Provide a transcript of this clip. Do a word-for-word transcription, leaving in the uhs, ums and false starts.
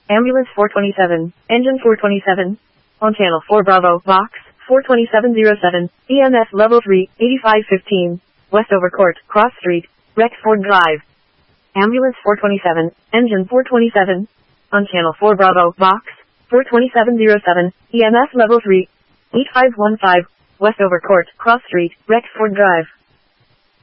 Ambulance four twenty-seven, engine four twenty-seven. On channel four Bravo, box four twenty-seven oh seven, E M S level three, eighty-five fifteen, Westover Court, Cross Street, Rexford Drive. Ambulance four twenty-seven, engine four twenty-seven. On channel four Bravo, box four twenty-seven oh seven, E M S level three, eighty-five fifteen, Westover Court, Cross Street, Rexford Drive.